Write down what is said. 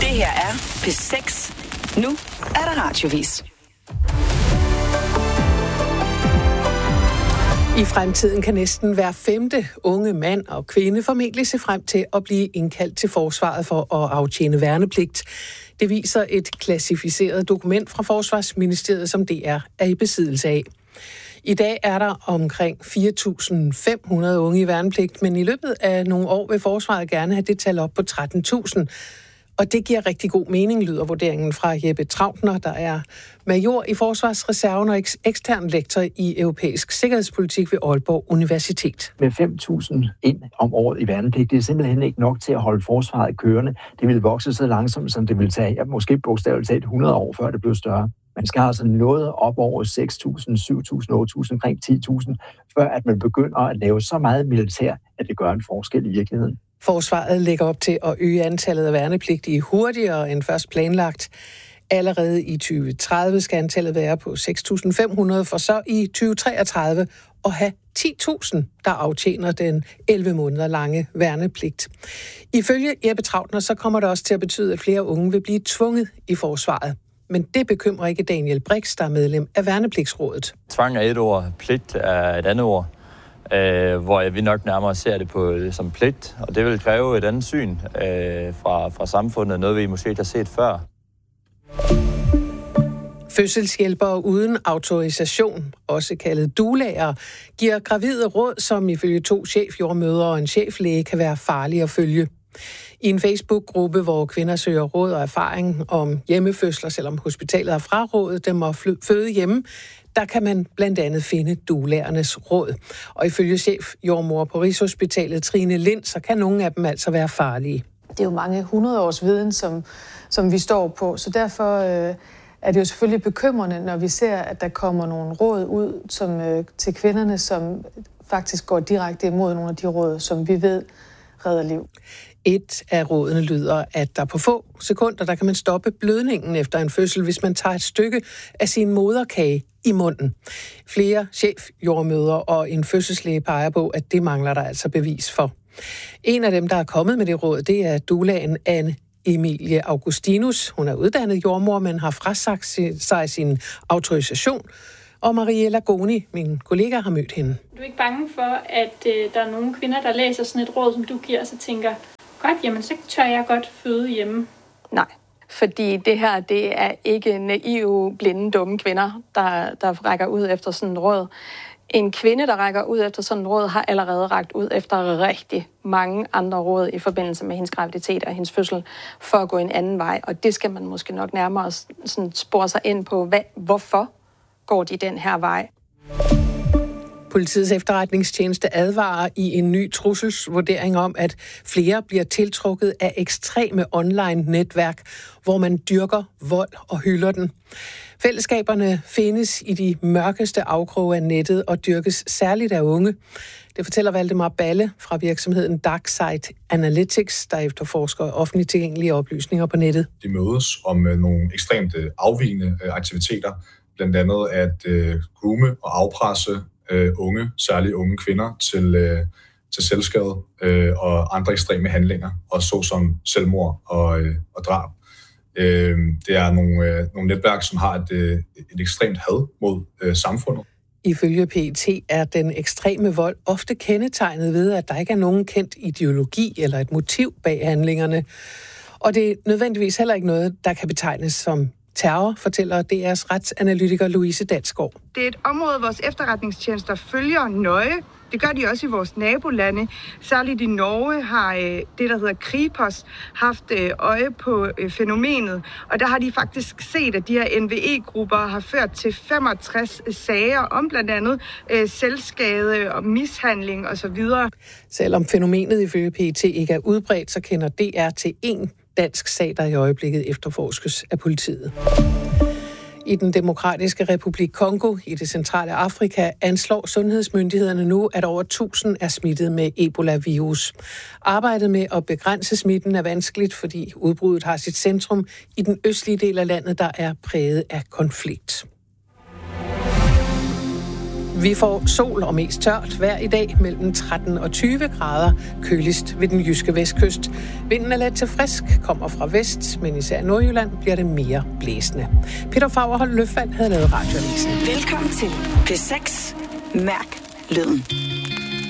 Det her er P6. Nu er der radiovis. I fremtiden kan næsten hver 5. unge mand og kvinde formentlig se frem til at blive indkaldt til forsvaret for at aftjene værnepligt. Det viser et klassificeret dokument fra Forsvarsministeriet, som DR er i besiddelse af. I dag er der omkring 4.500 unge i værnepligt, men i løbet af nogle år vil forsvaret gerne have det tal op på 13.000. Og det giver rigtig god mening, lyder vurderingen fra Jeppe Trautner, der er major i Forsvarsreserven og ekstern lektor i europæisk sikkerhedspolitik ved Aalborg Universitet. Med 5.000 ind om året i værnepligt, det er simpelthen ikke nok til at holde forsvaret kørende. Det vil vokse så langsomt, som det vil tage, måske bogstaveligt talt 100 år, før det bliver større. Man skal altså noget op over 6.000, 7.000, 8.000, omkring 10.000, før at man begynder at lave så meget militær, at det gør en forskel i virkeligheden. Forsvaret lægger op til at øge antallet af værnepligtige hurtigere end først planlagt. Allerede i 2030 skal antallet være på 6.500, for så i 2033 at have 10.000, der aftjener den 11 måneder lange værnepligt. Ifølge Jeppe Trautner, så kommer det også til at betyde, at flere unge vil blive tvunget i forsvaret. Men det bekymrer ikke Daniel Brix, der er medlem af Værnepligtsrådet. Tvang er et ord, pligt er et andet ord, hvor vi nok nærmere ser det på som pligt, og det vil kræve et andet syn fra samfundet, noget vi måske ikke har set før. Fødselshjælpere uden autorisation, også kaldet doulager, giver gravide råd, som ifølge 2 chefjordmødre og en cheflæge kan være farlige at følge. I en Facebook-gruppe, hvor kvinder søger råd og erfaring om hjemmefødsler, selvom hospitalet har frarådet dem at føde hjemme, der kan man blandt andet finde doulagernes råd. Og ifølge chefjordmor på Rigshospitalet, Trine Lind, så kan nogle af dem altså være farlige. Det er jo mange 100 års viden, som vi står på, så derfor er det jo selvfølgelig bekymrende, når vi ser, at der kommer nogle råd ud til kvinderne, som faktisk går direkte imod nogle af de råd, som vi ved redder liv. Et af rådene lyder, at der på få sekunder, der kan man stoppe blødningen efter en fødsel, hvis man tager et stykke af sin moderkage i munden. Flere chefjordmødre og en fødselslæge peger på, at det mangler der altså bevis for. En af dem, der er kommet med det råd, det er doulaen Anne Emilie Augustinus. Hun er uddannet jordmor, men har frasagt sig sin autorisation. Og Mariella Goni, min kollega, har mødt hende. Du er ikke bange for, at der er nogle kvinder, der læser sådan et råd, som du giver, og så tænker, godt, jamen så tør jeg godt føde hjemme? Nej, fordi det her, det er ikke naive, blinde, dumme kvinder, der rækker ud efter sådan et råd. En kvinde, der rækker ud efter sådan et råd, har allerede rækket ud efter rigtig mange andre råd i forbindelse med hendes graviditet og hendes fødsel, for at gå en anden vej. Og det skal man måske nok nærmere sådan spore sig ind på, hvorfor går de den her vej. Politiets efterretningstjeneste advarer i en ny trusselsvurdering om, at flere bliver tiltrukket af ekstreme online-netværk, hvor man dyrker vold og hylder den. Fællesskaberne findes i de mørkeste afkroge af nettet og dyrkes særligt af unge. Det fortæller Valdemar Balle fra virksomheden Darkside Analytics, der efterforsker offentligt tilgængelige oplysninger på nettet. De mødes om nogle ekstremt afvigende aktiviteter, blandt andet at groome og afpresse unge, særligt unge kvinder, til selvskade og andre ekstreme handlinger, og såsom selvmord og drab. Det er nogle netværk, som har et ekstremt had mod samfundet. Ifølge PET er den ekstreme vold ofte kendetegnet ved, at der ikke er nogen kendt ideologi eller et motiv bag handlingerne. Og det er nødvendigvis heller ikke noget, der kan betegnes som terror, fortæller DR's retsanalytiker Louise Dalsgaard. Det er et område, vores efterretningstjenester følger nøje. Det gør de også i vores nabolande. Særligt i Norge har det, der hedder Kripos, haft øje på fænomenet. Og der har de faktisk set, at de her NVE-grupper har ført til 65 sager om blandt andet selvskade og mishandling osv. Selvom fænomenet ifølge PET ikke er udbredt, så kender DR til én dansk sag, der i øjeblikket efterforskes af politiet. I den demokratiske republik Kongo i det centrale Afrika anslår sundhedsmyndighederne nu, at over 1000 er smittet med Ebola-virus. Arbejdet med at begrænse smitten er vanskeligt, fordi udbruddet har sit centrum i den østlige del af landet, der er præget af konflikt. Vi får sol og mest tørt hver i dag mellem 13 og 20 grader, køligst ved den jyske vestkyst. Vinden er let til frisk, kommer fra vest, men især i Nordjylland bliver det mere blæsende. Peter Fagerholt Løfvand havde lavet Radioavisen. Velkommen til P6. Mærk lyden.